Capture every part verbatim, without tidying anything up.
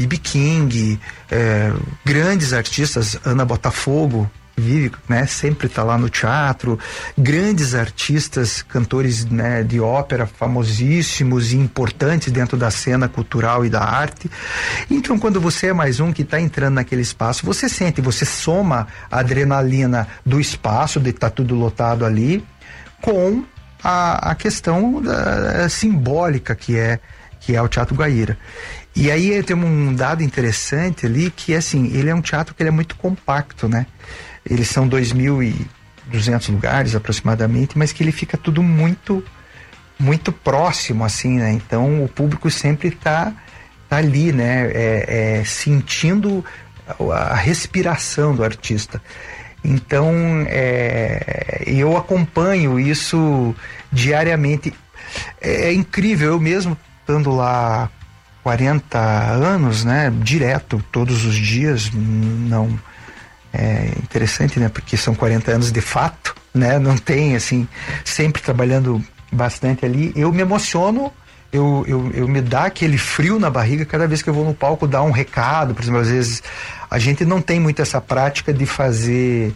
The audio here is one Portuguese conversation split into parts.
B B King, é, grandes artistas, Ana Botafogo, vive, né, sempre está lá no teatro, grandes artistas, cantores, né, de ópera famosíssimos e importantes dentro da cena cultural e da arte. Então, quando você é mais um que está entrando naquele espaço, você sente, você soma a adrenalina do espaço, de estar tá tudo lotado ali, com a, a questão da, a simbólica que é, que é o Teatro Guaíra. E aí tem um dado interessante ali, que assim, ele é um teatro que ele é muito compacto, né? Eles são dois mil e duzentos lugares aproximadamente, mas que ele fica tudo muito, muito próximo, assim, né? Então o público sempre está tá ali, né? É, é, sentindo a respiração do artista. Então é, eu acompanho isso diariamente. É, é incrível, eu mesmo estando lá quarenta anos, né? Direto, todos os dias, não... É interessante, né? Porque são quarenta anos de fato, né? Não tem, assim, sempre trabalhando bastante ali. Eu me emociono, eu, eu, eu me dá aquele frio na barriga cada vez que eu vou no palco dar um recado. Por exemplo, às vezes a gente não tem muito essa prática de fazer...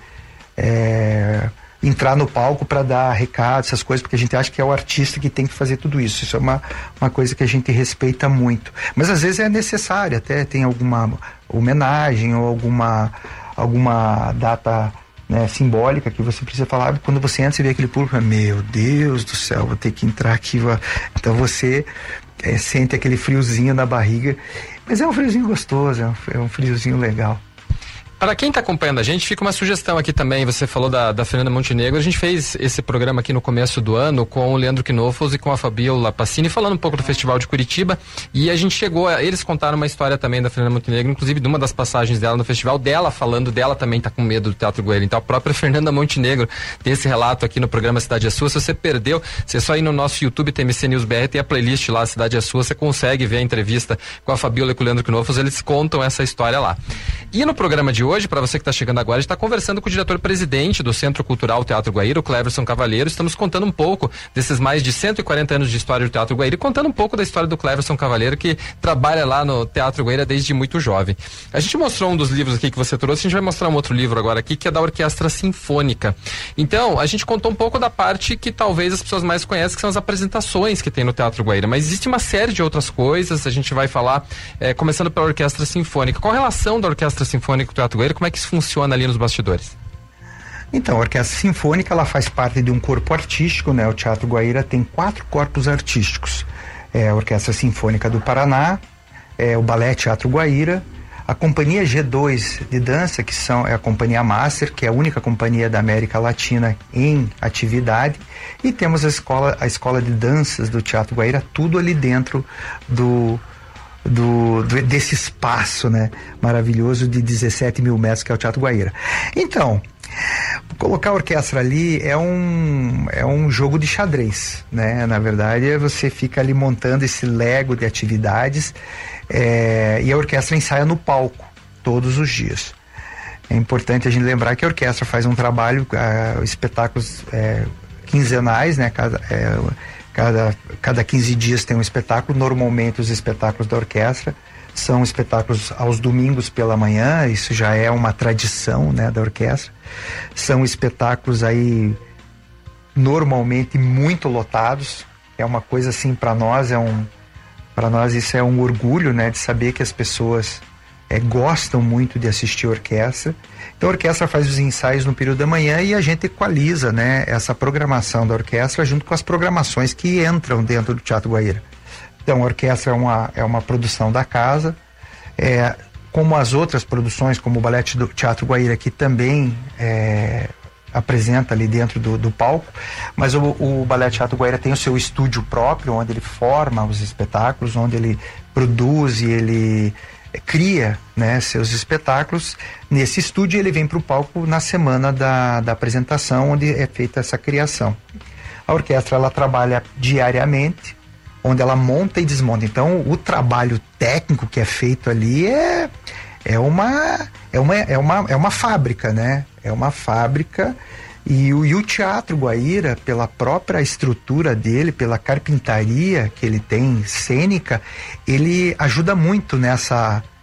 É, entrar no palco para dar recado, essas coisas, porque a gente acha que é o artista que tem que fazer tudo isso. Isso é uma, uma coisa que a gente respeita muito. Mas às vezes é necessário, até tem alguma homenagem ou alguma... alguma data, né, simbólica que você precisa falar. Quando você entra, você vê aquele público, meu Deus do céu, vou ter que entrar aqui. Vou... Então você é, sente aquele friozinho na barriga, mas é um friozinho gostoso, é um, é um friozinho legal. Para quem está acompanhando a gente, fica uma sugestão aqui também. Você falou da, da Fernanda Montenegro. A gente fez esse programa aqui no começo do ano com o Leandro Knofels e com a Fabiola Passini, falando um pouco do Festival de Curitiba. E a gente chegou, a, eles contaram uma história também da Fernanda Montenegro, inclusive de uma das passagens dela no festival, dela falando, dela também tá com medo do Teatro Guaíra. Então a própria Fernanda Montenegro tem esse relato aqui no programa Cidade é Sua. Se você perdeu, você só ir no nosso YouTube, T M C News B R, tem a playlist lá, Cidade é Sua, você consegue ver a entrevista com a Fabiola e com o Leandro Knofels, eles contam essa história lá. E no programa de hoje, para você que está chegando agora, a gente está conversando com o diretor-presidente do Centro Cultural Teatro Guaíra, o Cleverson Cavaleiro. Estamos contando um pouco desses mais de cento e quarenta anos de história do Teatro Guaíra e contando um pouco da história do Cleverson Cavaleiro, que trabalha lá no Teatro Guaíra desde muito jovem. A gente mostrou um dos livros aqui que você trouxe, a gente vai mostrar um outro livro agora aqui, que é da Orquestra Sinfônica. Então, a gente contou um pouco da parte que talvez as pessoas mais conhecem, que são as apresentações que tem no Teatro Guaíra, mas existe uma série de outras coisas. A gente vai falar, é, começando pela Orquestra Sinfônica. Qual a relação da Orquestra Sinfônica com o Teatro Guaíra? Como é que isso funciona ali nos bastidores? Então, a Orquestra Sinfônica, ela faz parte de um corpo artístico, né? O Teatro Guaíra tem quatro corpos artísticos. É a Orquestra Sinfônica do Paraná, é o Balé Teatro Guaíra, a Companhia G dois de Dança, que são, é a Companhia Master, que é a única companhia da América Latina em atividade, e temos a escola, a escola de danças do Teatro Guaíra, tudo ali dentro do Do, do, desse espaço, né, maravilhoso de dezessete mil metros que é o Teatro Guaíra. Então, colocar a orquestra ali é um, é um jogo de xadrez, né? Na verdade, você fica ali montando esse lego de atividades, é, e a orquestra ensaia no palco todos os dias. É importante a gente lembrar que a orquestra faz um trabalho, uh, espetáculos é, quinzenais, né? Cada, é, Cada, cada quinze dias tem um espetáculo. Normalmente os espetáculos da orquestra são espetáculos aos domingos pela manhã, isso já é uma tradição, né, da orquestra. São espetáculos aí normalmente muito lotados, é uma coisa assim, para nós é um para nós isso é um orgulho, né, de saber que as pessoas é, gostam muito de assistir a orquestra. Então a orquestra faz os ensaios no período da manhã e a gente equaliza, né, essa programação da orquestra junto com as programações que entram dentro do Teatro Guaíra. Então a orquestra é uma, é uma produção da casa, é, como as outras produções, como o Balé do Teatro Guaíra, que também é, apresenta ali dentro do, do palco, mas o, o Balé Teatro Guaíra tem o seu estúdio próprio, onde ele forma os espetáculos, onde ele produz e ele cria, né, seus espetáculos. Nesse estúdio ele vem para o palco na semana da, da apresentação, onde é feita essa criação. A orquestra, ela trabalha diariamente, onde ela monta e desmonta. Então o trabalho técnico que é feito ali é, é, uma, é, uma, é, uma, é uma fábrica, né? É uma fábrica E o, e o Teatro Guaíra, pela própria estrutura dele, pela carpintaria que ele tem cênica, ele ajuda muito nessa